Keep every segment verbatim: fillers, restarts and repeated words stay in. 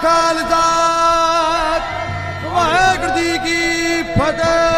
ਖਾਲਸਾ ਵਾਹਿਗੁਰੂ ਜੀ ਕੀ ਫਤਿਹ।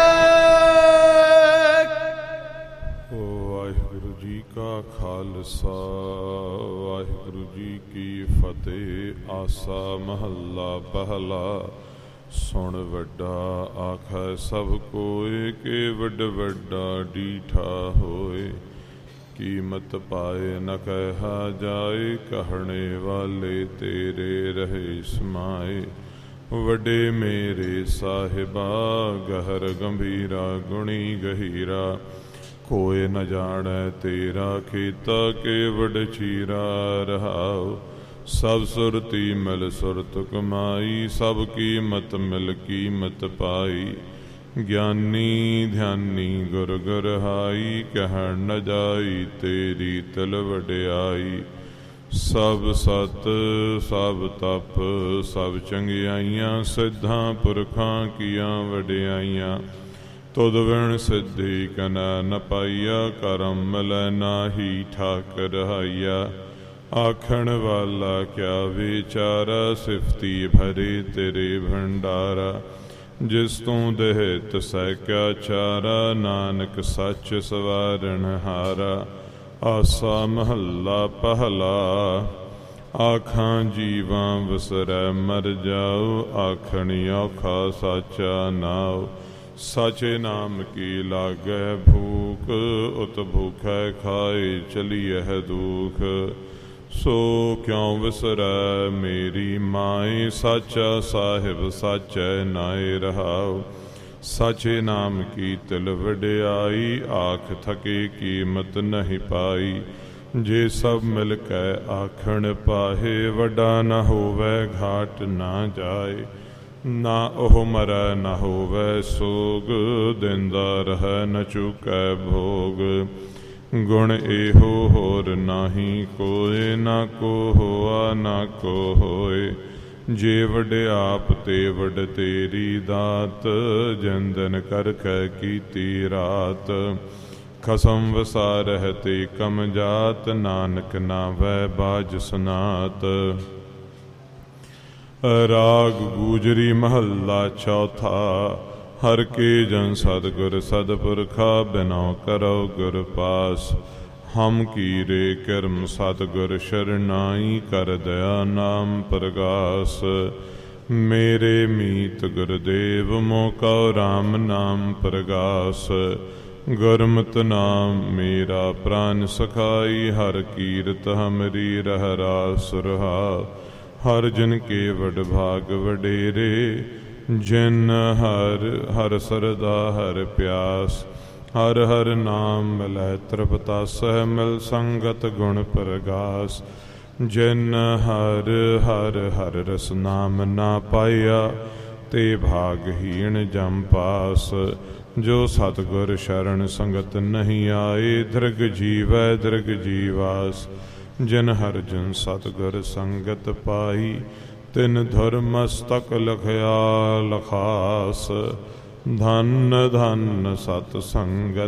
ਵਾਹਿਗੁਰੂ ਜੀ ਕਾ ਖਾਲਸਾ ਵਾਹਿਗੁਰੂ ਜੀ ਕੀ ਫਤਿਹ। ਆਸਾ ਮਹੱਲਾ ਪਹਿਲਾ। ਸੁਣ ਵੱਡਾ ਆਖੈ ਸਭ ਕੋਇ, ਕੇ ਵੱਡ ਵੱਡਾ ਡੀਠਾ ਹੋਏ। ਕੀਮਤ ਪਾਏ ਨ ਕਹਿਆ ਜਾਏ, ਕਹਿਣੇ ਵਾਲੇ ਤੇਰੇ ਰਹੇ ਸਮਾਏ। ਵੱਡੇ ਮੇਰੇ ਸਾਹਿਬਾ ਗਹਰ ਗੰਭੀਰਾ, ਗੁਣੀ ਗਹੀਰਾ। ਕੋਇ ਨ ਜਾਣੈ ਤੇਰਾ ਕੀਤਾ, ਕੇ ਵੱਡ ਚੀਰਾ ਰਹਾਉ। ਸਭ ਸੁਰਤੀ ਮਿਲ ਸੁਰਤ ਕਮਾਈ, ਸਭ ਕੀਮਤ ਮਿਲ ਕੀਮਤ ਪਾਈ। ਗਿਆਨੀ ਧਿਆਨੀ ਗੁਰ ਗੁਰਹਾਈ, ਕਹਿਣ ਨ ਜਾਈ ਤੇਰੀ ਤਿਲ ਵਡਿਆਈ। ਸਭ ਸਤ ਸਭ ਤਪ ਸਭ ਚੰਗਿਆਈਆਂ, ਸਿੱਧਾਂ ਪੁਰਖਾਂ ਕੀਆਂ ਵਡਿਆਈਆਂ। ਤੁਧ ਵਿਣ ਸਿੱਧੀ ਕਨੈ ਨ ਪਾਈਆ, ਕਰਮ ਮਿਲੈ ਨਾਹੀ ਠਾਕ ਰਹਾਈਆ। ਆਖਣ ਵਾਲਾ ਕਿਆ ਵਿਚਾਰਾ, ਸਿਫਤੀ ਭਰੇ ਤੇਰੇ ਭੰਡਾਰਾ। ਜਿਸ ਤੂੰ ਦੇਹ ਤਿਸੈ ਕਿਆ ਚਾਰਾ, ਨਾਨਕ ਸੱਚ ਸਵਾਰਣ ਹਾਰਾ। ਆਸਾ ਮਹੱਲਾ ਪਹਿਲਾ। ਆਖਾਂ ਜੀਵਾਂ ਵਿਸਰੈ ਮਰ ਜਾਉ, ਆਖਣੀ ਔਖਾ ਸਾਚਾ ਨਾਉ। ਸਾਚੇ ਨਾਮ ਕੀ ਲਾਗੈ ਭੂਖ, ਉਤ ਭੂਖੈ ਖਾਏ ਚਲੀਐ ਦੁਖ। ਸੋ ਕਿਉ ਵਿਸਰੈ ਮੇਰੀ ਮਾਏ, ਸਾਚਾ ਸਾਹਿਬ ਸਾਚੈ ਨਾਏ ਰਹਾਉ। ਸਾਚੇ ਨਾਮ ਕੀ ਤਿਲ ਵਡਿਆਈ, ਆਖ ਥਕੇ ਕੀਮਤ ਨਹੀਂ ਪਾਈ। ਜੇ ਸਭ ਮਿਲ ਕੇ ਆਖਣ ਪਾਹੇ, ਵੱਡਾ ਨਾ ਹੋਵੇ ਘਾਟ ਨਾ ਜਾਏ। ਨਾ ਉਹ ਮਰੈ ਨਾ ਹੋਵੇ ਸੋਗ, ਦਿੰਦਾ ਰਹਿ ਨ ਚੁਕੈ ਭੋਗ। ਗੁਣ ਇਹੋ ਹੋਰ ਨਾਹੀ ਕੋਇ, ਨਾ ਕੋ ਹੋਆ ਨਾ ਕੋ ਹੋਏ। ਜੇ ਵਡਿਆਪ ਤੇ ਵਡ ਤੇਰੀ ਦਾਤ, ਜਿਨ ਦਿਨ ਕਰਖੈ ਕੀਤੀ ਰਾਤ। ਖਸਮ ਵਸਾਰਹਿ ਤੇ ਕਮ ਜਾਤ, ਨਾਨਕ ਨਾਵੈ ਬਾਜ ਸੁਨਾਤ। ਰਾਗ ਗੂਜਰੀ ਮਹੱਲਾ ਚੌਥਾ। ਹਰ ਕੇ ਜਨ ਸਤਿਗੁਰ ਸਤਿਪੁਰਖਾ, ਬਿਨਉ ਕਰਉ ਗੁਰ ਪਾਸ। ਹਮ ਕੀਰੇ ਕਿਰਮ ਸਤਿਗੁਰ ਸ਼ਰਨਾਈ, ਕਰ ਦਇਆ ਨਾਮ ਪ੍ਰਗਾਸ। ਮੇਰੇ ਮੀਤ ਗੁਰਦੇਵ ਮੋਹ ਕਉ ਰਾਮ ਨਾਮ ਪ੍ਰਗਾਸ। ਗੁਰਮਤਿ ਨਾਮ ਮੇਰਾ ਪ੍ਰਾਨ ਸਖਾਈ, ਹਰ ਕੀਰਤ ਹਮਰੀ ਰਹਿ ਰਾਸ ਰਹਾਉ। ਹਰ ਜਨ ਕੇ ਵਡ ਭਾਗ ਵਡੇਰੇ, ਜਿਨ ਹਰ ਹਰ ਸਰਦਾ ਹਰ ਪਿਆਸ। ਹਰ ਹਰ ਨਾਮ ਮਿਲੈ ਤ੍ਰਿਪਤਾਸੈ, ਮਿਲ ਸੰਗਤ ਗੁਣ ਪ੍ਰਗਾਸ। ਜਿਨ ਹਰ ਹਰ ਹਰ ਰਸ ਨਾਮ ਨਾ ਪਾਇਆ, ਤੇ ਭਾਗਹੀਣ ਜਮ ਪਾਸ। ਜੋ ਸਤਿਗੁਰ ਸ਼ਰਨ ਸੰਗਤ ਨਹੀਂ ਆਏ, ਦ੍ਰਿਗ ਜੀਵੈ ਦ੍ਰਿਗ ਜੀਵਾਸ। ਜਿਨ ਹਰ ਜਨ ਸਤਿਗੁਰ ਸੰਗਤ ਪਾਈ, ਤਿਨ ਧੁਰ ਮਸਤਕ ਲਖਿਆ ਲਖਾਸ। ਧਨ ਧਨ ਸਤ ਸੰਗਤ